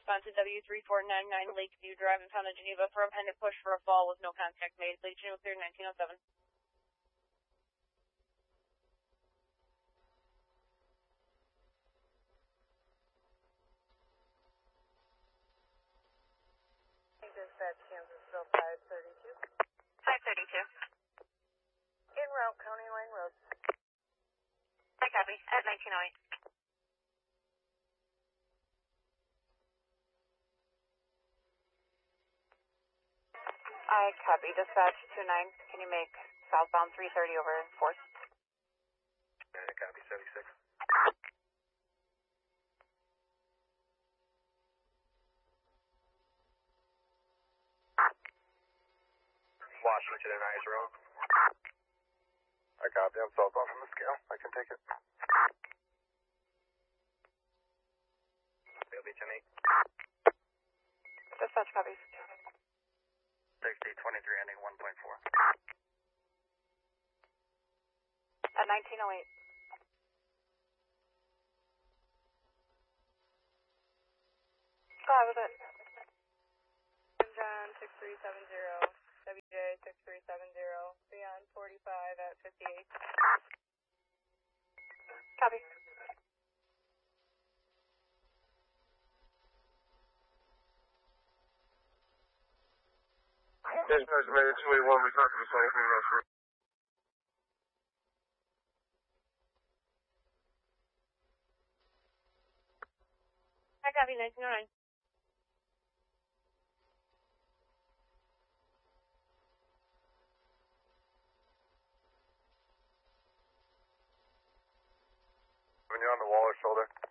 respond to W3499 Lakeview Drive in Fountain, Geneva for a pendant push for a fall with no contact made. Lake Geneva clear 1907. Dispatch, Kansasville 532. 532. En route, County Line Road. I copy. At 1908. I copy. Dispatch 29. Can you make southbound 330 over 4th? I copy 76. Washington and Eyes Road. I copy. I'm southbound from the scale. I can take it. It'll be 10-8. Dispatch copies. 60, 23, ending 1.4. At 1908. Go ahead with it. John 6370. WJ 6370. Beyond 45 at 58. Copy. Dispatch made it 281. We talked to the same thing. I copy 1909. When you're on the wall or shoulder.